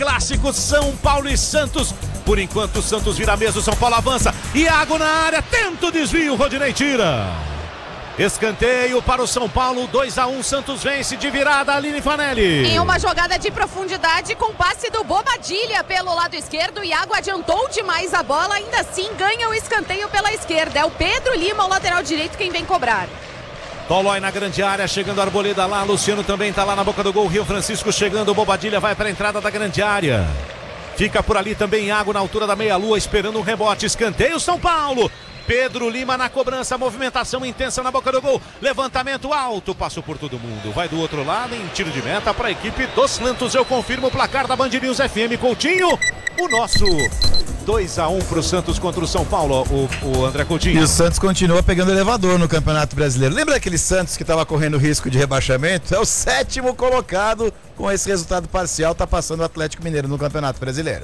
clássico São Paulo e Santos. Por enquanto o Santos vira a mesa, o São Paulo avança. Iago na área, tenta o desvio, Rodinei tira. Escanteio para o São Paulo, 2-1, Santos vence de virada, Aline Fanelli. Em uma jogada de profundidade com passe do Bobadilha pelo lado esquerdo, Iago adiantou demais a bola, ainda assim ganha o escanteio pela esquerda. É o Pedro Lima, o lateral direito, quem vem cobrar. Tolói na grande área, chegando a Arboleda lá, Luciano também tá lá na boca do gol, Rio Francisco chegando, o Bobadilha vai para a entrada da grande área. Fica por ali também Iago na altura da meia-lua, esperando um rebote, escanteio São Paulo. Pedro Lima na cobrança, movimentação intensa na boca do gol, levantamento alto, passou por todo mundo, vai do outro lado em tiro de meta para a equipe dos Santos. Eu confirmo o placar da Band News FM, Coutinho, o nosso 2-1 para o Santos contra o São Paulo, o André Coutinho. E o Santos continua pegando elevador no Campeonato Brasileiro. Lembra aquele Santos que estava correndo risco de rebaixamento? É o 7º colocado, com esse resultado parcial, está passando o Atlético Mineiro no Campeonato Brasileiro.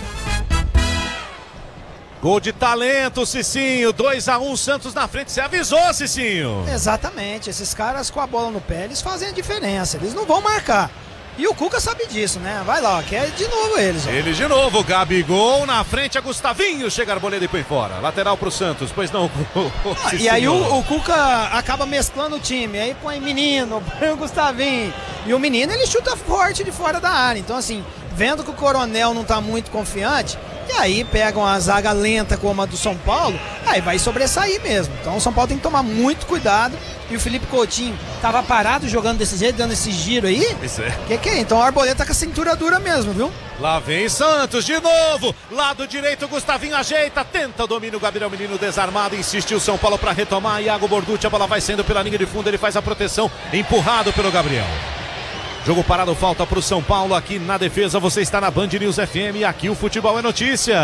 Gol de talento, Cicinho, 2-1, Santos na frente, você avisou, Cicinho. Exatamente, esses caras com a bola no pé, eles fazem a diferença, eles não vão marcar. E o Cuca sabe disso, né? Vai lá, quer de novo eles. Ó. Ele de novo, Gabigol na frente, a Gustavinho, chega a Arboleda e põe fora. Lateral pro Santos, pois não. E aí o Cuca acaba mesclando o time, aí põe menino, põe o Gustavinho. E o menino, ele chuta forte de fora da área, então assim, vendo que o Coronel não tá muito confiante, e aí pegam uma zaga lenta como a do São Paulo, aí vai sobressair mesmo. Então o São Paulo tem que tomar muito cuidado. E o Felipe Coutinho tava parado jogando desse jeito, dando esse giro aí. Isso é. Que é? Então o Arboleda tá com a cintura dura mesmo, viu? Lá vem Santos de novo. Lado direito, Gustavinho ajeita, tenta o domínio, Gabriel Menino desarmado, insiste o São Paulo para retomar. Iago Borducci, a bola vai saindo pela linha de fundo, ele faz a proteção, empurrado pelo Gabriel. Jogo parado, falta para o São Paulo aqui na defesa. Você está na Band News FM e aqui o futebol é notícia.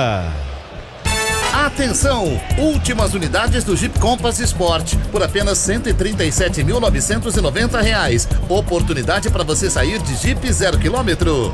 Atenção! Últimas unidades do Jeep Compass Sport por apenas R$ 137.990. Oportunidade para você sair de Jeep 0 km.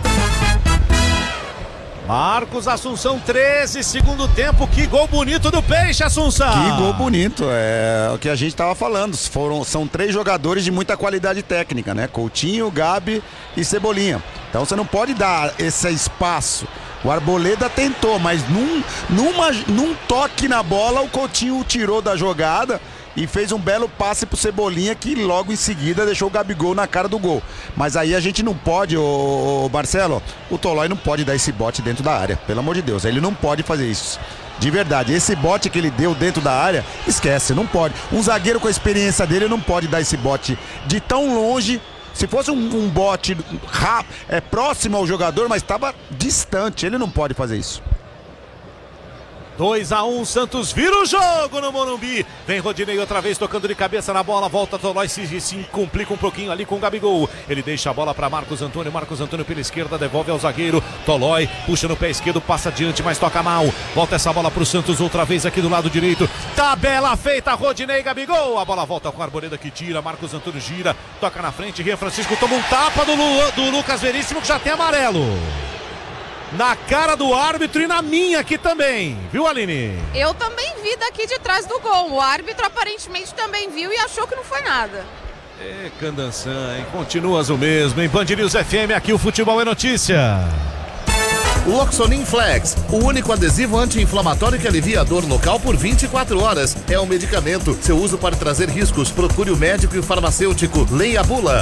Marcos Assunção, 13, segundo tempo. Que gol bonito do Peixe, Assunção. Que gol bonito, é o que a gente estava falando. São 3 jogadores de muita qualidade técnica, né? Coutinho, Gabi e Cebolinha. Então você não pode dar esse espaço. O Arboleda tentou, mas num toque na bola, o Coutinho tirou da jogada e fez um belo passe pro Cebolinha, que logo em seguida deixou o Gabigol na cara do gol. Mas aí a gente não pode, Marcelo, o Tolói não pode dar esse bote dentro da área, pelo amor de Deus, ele não pode fazer isso. De verdade, esse bote que ele deu dentro da área, esquece, não pode. Um zagueiro com a experiência dele não pode dar esse bote de tão longe. Se fosse um bote próximo ao jogador, mas estava distante, ele não pode fazer isso. 2-1, Santos vira o jogo no Morumbi. Vem Rodinei outra vez tocando de cabeça na bola. Volta Tolói, se complica um pouquinho ali com o Gabigol. Ele deixa a bola para Marcos Antônio. Marcos Antônio pela esquerda, devolve ao zagueiro. Tolói puxa no pé esquerdo, passa adiante, mas toca mal. Volta essa bola para o Santos outra vez aqui do lado direito. Tabela feita, Rodinei, Gabigol. A bola volta com a Arboleda que tira. Marcos Antônio gira, toca na frente. Rio Francisco toma um tapa do Lucas Veríssimo, que já tem amarelo. Na cara do árbitro e na minha aqui também, viu, Aline? Eu também vi daqui de trás do gol. O árbitro aparentemente também viu e achou que não foi nada. É, Candançã, hein? Continuas o mesmo, em Band News FM, aqui o futebol é notícia. Loxonin Flex, o único adesivo anti-inflamatório que alivia a dor local por 24 horas. É um medicamento. Seu uso pode trazer riscos. Procure o médico e o farmacêutico. Leia a bula.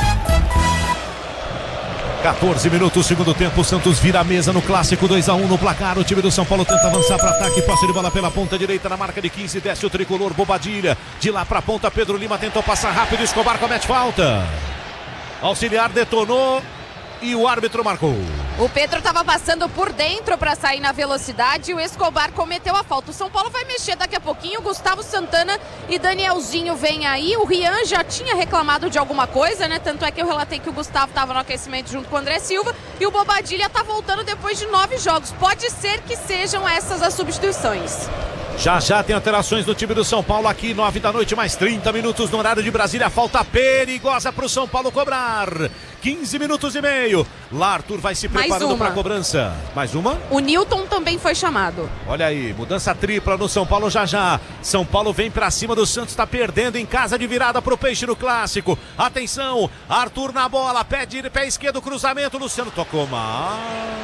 14 minutos, segundo tempo, o Santos vira a mesa no clássico, 2-1 no placar. O time do São Paulo tenta avançar para ataque, passe de bola pela ponta direita na marca de 15, desce o tricolor, Bobadilha. De lá para a ponta, Pedro Lima tentou passar rápido, Escobar comete falta. Auxiliar detonou e o árbitro marcou. O Pedro estava passando por dentro para sair na velocidade e o Escobar cometeu a falta. O São Paulo vai mexer daqui a pouquinho. Gustavo Santana e Danielzinho vêm aí. O Rian já tinha reclamado de alguma coisa, né? Tanto é que eu relatei que o Gustavo estava no aquecimento junto com o André Silva e o Bobadilha está voltando depois de 9 jogos. Pode ser que sejam essas as substituições. Já tem alterações no time do São Paulo aqui, 9 da noite, mais 30 minutos no horário de Brasília. Falta perigosa para o São Paulo cobrar. 15 minutos e meio. Lá Arthur vai se preparando para a cobrança. Mais uma? O Newton também foi chamado. Olha aí, mudança tripla no São Paulo já. São Paulo vem para cima do Santos, está perdendo em casa de virada para o Peixe no clássico. Atenção, Arthur na bola, pé esquerdo, cruzamento, Luciano tocou mal.